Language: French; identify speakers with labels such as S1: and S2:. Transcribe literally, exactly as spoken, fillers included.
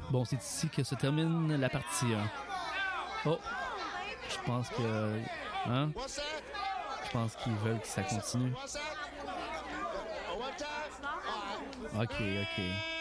S1: Bon, c'est ici que se termine la partie un. Oh, je pense que... Hein? Je pense qu'ils veulent que ça continue. Ok, ok.